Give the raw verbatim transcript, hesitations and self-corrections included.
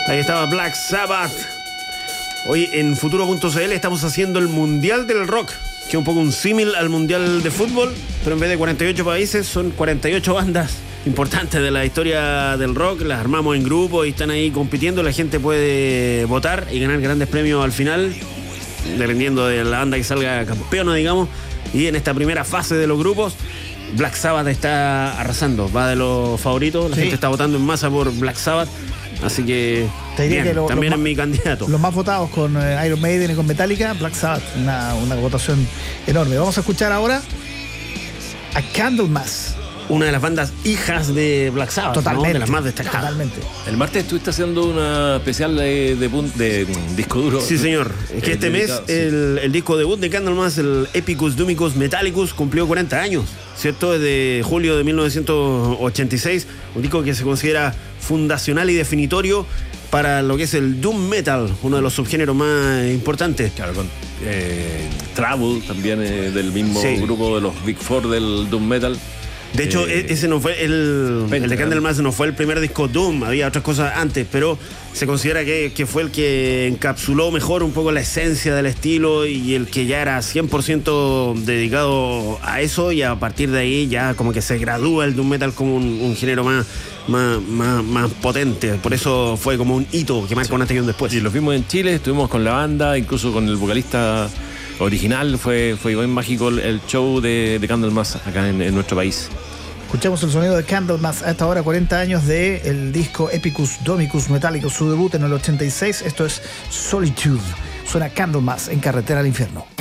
Ahí estaba Black Sabbath. Hoy en Futuro punto c l estamos haciendo el Mundial del Rock, que es un poco un símil al Mundial de Fútbol, pero en vez de cuarenta y ocho países son cuarenta y ocho bandas importantes de la historia del rock. Las armamos en grupo y están ahí compitiendo. La gente puede votar y ganar grandes premios al final, dependiendo de la banda que salga campeona, digamos. Y en esta primera fase de los grupos, Black Sabbath está arrasando, va de los favoritos. La sí. gente está votando en masa por Black Sabbath. Así que, te diría bien, que lo, también lo es mi candidato. Los más votados con eh, Iron Maiden y con Metallica, Black Sabbath, una, una votación enorme. Vamos a escuchar ahora a Candlemass, una de las bandas hijas de Black Sabbath, totalmente, ¿no? De las más destacadas. Totalmente. El martes estuviste haciendo una especial de, de, de, de disco duro. Sí, señor. Es que eh, este mes sí. el, el disco debut de Candlemass, el Epicus Dumicus Metallicus, cumplió cuarenta años, ¿cierto? Desde julio de mil novecientos ochenta y seis, un disco que se considera fundacional y definitorio para lo que es el Doom Metal, uno de los subgéneros más importantes. Claro, con eh, Trouble también eh, del mismo sí. grupo de los Big Four del Doom Metal. De hecho, eh, ese no fue el, el de Candlemass no fue el primer disco Doom, había otras cosas antes, pero se considera que, que fue el que encapsuló mejor un poco la esencia del estilo y el que ya era cien por ciento dedicado a eso, y a partir de ahí ya como que se gradúa el Doom Metal como un, un género más, más, más, más potente. Por eso fue como un hito que marca sí. un antes y un después. Y los vimos en Chile, estuvimos con la banda, incluso con el vocalista original. Fue, fue bien mágico el show de, de Candlemass acá en, en nuestro país. Escuchamos el sonido de Candlemass a esta hora, cuarenta años del disco Epicus Domicus Metallicus, su debut en el ochenta y seis. Esto es Solitude. Suena Candlemass en Carretera al Infierno.